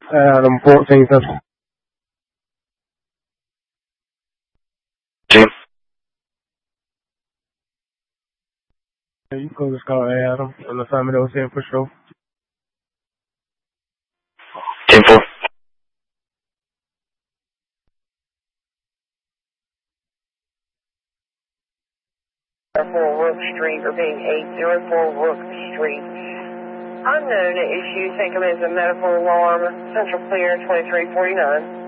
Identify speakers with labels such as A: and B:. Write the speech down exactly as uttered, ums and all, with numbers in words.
A: Adam, fourteen Central.
B: Team.
A: Yeah, you can call this call Adam, an assignment over here for sure.
B: Team four.
C: four Rook Street, or being eight oh four Rook Street. Unknown issue, take them as a medical alarm. Central clear, twenty-three forty-nine.